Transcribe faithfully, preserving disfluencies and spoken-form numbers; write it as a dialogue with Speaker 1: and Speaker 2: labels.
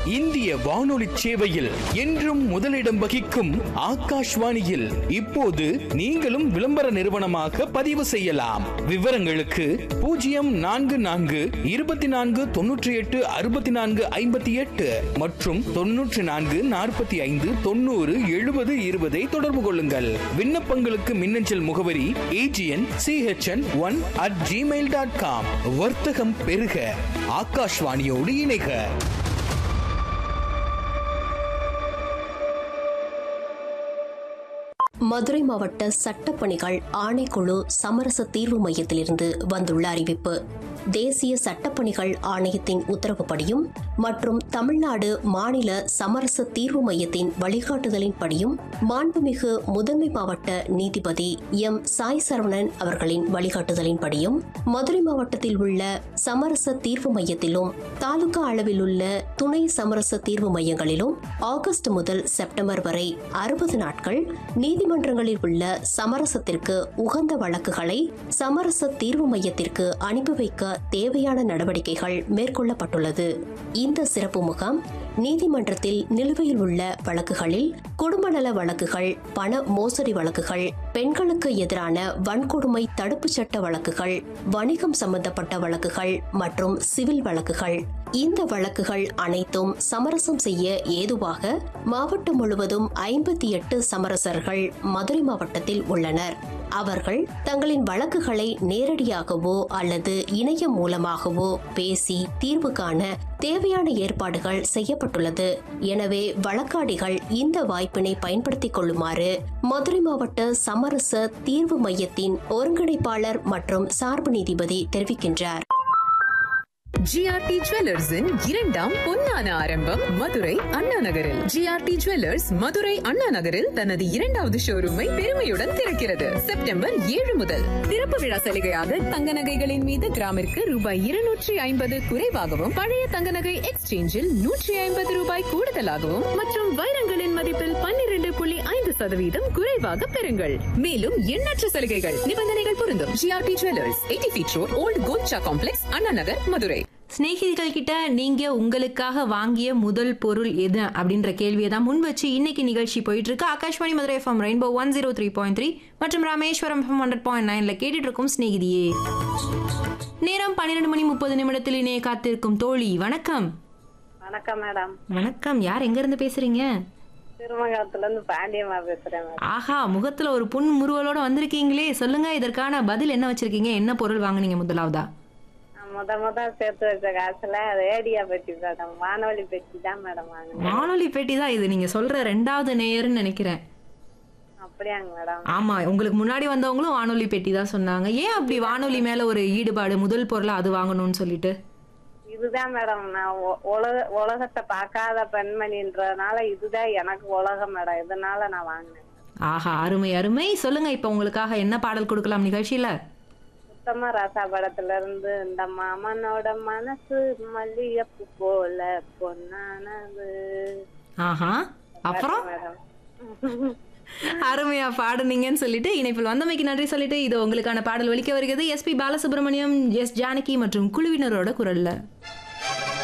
Speaker 1: இந்திய வானொலி சேவையில் என்றும் முதலிடம் வகிக்கும் ஆகாஷ்வாணியில் இப்போது நீங்களும் விளம்பர நிறுவனமாக பதிவு செய்யலாம். விவரங்களுக்கு பூஜ்ஜியம் நான்கு நான்கு இருபத்தி நான்கு தொன்னூற்றி எட்டு அறுபத்தி நான்கு ஐம்பத்தி எட்டு மற்றும் தொன்னூற்றி நான்கு நாற்பத்தி ஐந்து தொண்ணூறு எழுபது இருபதை தொடர்பு கொள்ளுங்கள். விண்ணப்பங்களுக்கு மின்னஞ்சல் முகவரி AGN CHN one at Gmail dot com. வர்த்தகம் பெருக, ஆகாஷ்வாணியோடு இணைக.
Speaker 2: மதுரை மாவட்ட சட்டப்பணிகள் ஆணைக்குழு சமரச தீர்வு மையத்திலிருந்து வந்துள்ள அறிவிப்பு. தேசிய சட்டப்பணிகள் ஆணையத்தின் உத்தரவுப்படியும் மற்றும் தமிழ்நாடு மாநில சமரச தீர்வு மையத்தின் வழிகாட்டுதலின்படியும் மாண்புமிகு முதன்மை மாவட்ட நீதிபதி எம் சாய் சரவணன் அவர்களின் வழிகாட்டுதலின்படியும் மதுரை மாவட்டத்தில் உள்ள சமரச தீர்வு மையத்திலும் தாலுகா அளவில் உள்ள துணை சமரச தீர்வு மையங்களிலும் ஆகஸ்ட் முதல் செப்டம்பர் வரை அறுபது நாட்கள் நீதிமன்றங்களில் உள்ள சமரசத்திற்கு உகந்த வழக்குகளை சமரச தீர்வு மையத்திற்கு அனுப்பி வைக்க தேவையான நடவடிக்கைகள் மேற்கொள்ளப்பட்டுள்ளது. இந்த சிறப்பு முகாம் நீதிமன்றத்தில் நிலுவையில் உள்ள வழக்குகளில் குடும்ப நல வழக்குகள், பண மோசடி வழக்குகள், பெண்களுக்கு எதிரான வன்கொடுமை தடுப்பு சட்ட வழக்குகள், வணிகம் சம்பந்தப்பட்ட வழக்குகள் மற்றும் சிவில் வழக்குகள். இந்த வழக்குகள் அனைத்தும் சமரசம் செய்ய ஏதுவாக மாவட்டம் முழுவதும் ஐம்பத்தி எட்டு சமரசர்கள் மதுரை மாவட்டத்தில் உள்ளனர். அவர்கள் தங்களின் வழக்குகளை நேரடியாகவோ அல்லது இணையம் மூலமாகவோ பேசி தீர்வு காண தேவையான ஏற்பாடுகள் செய்யப்பட்டுள்ளது. எனவே வழக்காடிகள் இந்த வாய்ப்பினை பயன்படுத்திக் கொள்ளுமாறு மதுரை மாவட்ட சமரச தீர்வு மையத்தின் ஒருங்கிணைப்பாளர் மற்றும் சார்பு நீதிபதி தெரிவிக்கின்றார்.
Speaker 3: ஜிஆர்டி ஜுவல்லர்ஸின் இரண்டாம் பொன்னான ஆரம்பம் மதுரை அண்ணா நகரில். ஜிஆர்டி ஜுவல்லர்ஸ் மதுரை அண்ணா நகரில் தனது இரண்டாவது ஷோரூமை பெருமையுடன் திறக்கிறது. செப்டம்பர் ஏழு முதல் திறப்பு விழா சலுகையாக தங்க நகைகளின் மீது கிராமிற்கு ரூபாய் இருநூற்றி ஐம்பது குறைவாகவும், பழைய தங்க நகை எக்ஸ்சேஞ்சில் நூற்றி ஐம்பது ரூபாய் கூடுதலாகவும் மற்றும் வைரங்களின் மதிப்பில் பன்னிரண்டு புள்ளி ஐந்து சதவீதம் குறைவாக பெறுங்கள். மேலும் எண்ணற்ற சலுகைகள், நிபந்தனைகள் பொருந்தும். GRT jewellers, eighty feet road, volt Golcha complex, Anna Nagar, Madurai.
Speaker 4: ஸ்நேகிதிகள் கிட்ட நீங்க உங்களுக்காக வாங்கிய முதல் பொருள் எது அப்படின்ற கேள்வியை தான் முன் வச்சு இன்னைக்கு நிகழ்ச்சி போயிட்டு இருக்கு. Akashvani Madurai FM rainbow one zero three point three மற்றும் ராமேஸ்வரம் எஃப்எம் ஹண்ட்ரட் பாயிண்ட் நைன்ல கேட்டுட்டு இருக்கும் ஸ்நேகிதியே. நேரம் பன்னிரண்டு மணி முப்பது நிமிடத்தில் இணைய காத்திருக்கும் தோழி. வணக்கம்.
Speaker 5: வணக்கம் மேடம்.
Speaker 4: வணக்கம். யார் எங்க இருந்து பேசுறீங்க?
Speaker 5: திருமங்கலத்துல இருந்து பாண்டியம்மா பேசுறேன்.
Speaker 4: ஆஹா, முகத்துல ஒரு புன் முறுவலோட வந்திருக்கீங்களே. சொல்லுங்க, இதற்கான பதில் என்ன வச்சிருக்கீங்க? என்ன பொருள் வாங்குனீங்க முதலாவதா?
Speaker 5: முத முத சேர்த்து வச்ச காசுல ரேடியோ பெட்டி மேடம், வானொலி பெட்டி தான் மேடம் வாங்கினேன்.
Speaker 4: வானொலி பெட்டி தான் இது. நீங்க சொல்ற ரெண்டாவது நேயர்னு நினைக்கிறேன்.
Speaker 5: அப்படியாங்க மேடம்?
Speaker 4: ஆமா, உங்களுக்கு முன்னாடி வந்தவங்களும் வானொலி பெட்டி தான் சொன்னாங்க. ஏன் அப்படி வானொலி மேல ஒரு ஈடுபாடு, முதல் பொருளா அது வாங்கணும்னு சொல்லிட்டு?
Speaker 5: இதுதான் மேடம், நான் உலக உலகத்தை பார்க்காத பெண்மணின்றதுனால இதுதான் எனக்கு உலகம் மேடம், இதனால நான் வாங்கினேன்.
Speaker 4: ஆஹா, அருமை அருமை. சொல்லுங்க, இப்ப உங்களுக்காக என்ன பாடல் கொடுக்கலாம் நிகழ்ச்சியில?
Speaker 5: சுத்தமா ராசா படத்துல இருந்து இந்த மாமனோட மனசு மல்லிகைப்பூ போல பொன்னானது.
Speaker 4: ஆஹா, அப்புறம் அருமையா பாடுனீங்கன்னு சொல்லிட்டு இணைப்பில் வந்தமைக்கு நன்றி சொல்லிட்டு இது உங்களுக்கான பாடல் ஒலிக்க வருகிறது. S B Balasubramaniam, S Janaki மற்றும் குழுவினரோட குரல்ல.